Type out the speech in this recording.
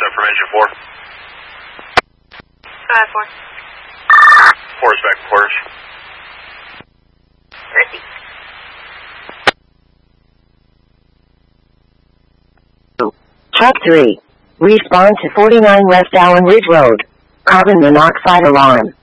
from engine 4. 4. 4 is back to quarters. Ready. Truck 3. Respond to 49 West Allen Ridge Road. Carbon monoxide alarm.